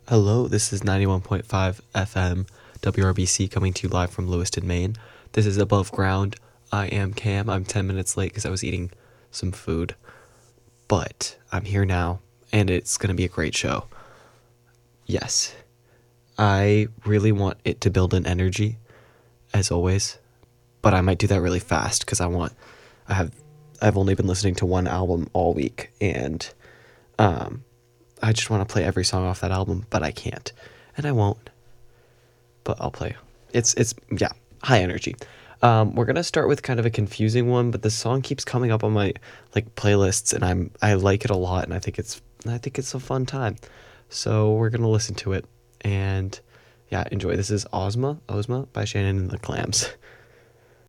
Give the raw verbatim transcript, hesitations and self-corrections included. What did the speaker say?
Hello, this is ninety-one point five F M W R B C coming to you live from Lewiston, Maine. This is Above Ground. I am Cam. I'm ten minutes late because I was eating some food. But I'm here now, and it's going to be a great show. Yes, I really want it to build an energy, as always. But I might do that really fast because I want, I have, I've only been listening to one album all week, and um, I just want to play every song off that album, but I can't, and I won't. But I'll play. It's it's yeah, high energy. Um, we're gonna start with kind of a confusing one, but the song keeps coming up on my like playlists, and I'm I like it a lot, and I think it's I think it's a fun time. So we're gonna listen to it, and yeah, enjoy. This is Ozma Ozma by Shannon and the Clams.